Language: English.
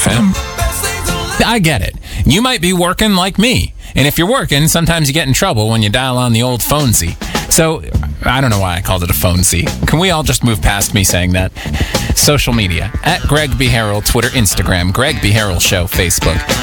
FM. I get it. You might be working like me. And if you're working, sometimes you get in trouble when you dial on the old phonesy. So, I don't know why I called it a phonesy. Can we all just move past me saying that? Social media, at Greg B. Harrell, Twitter, Instagram, Greg B. Harrell Show, Facebook.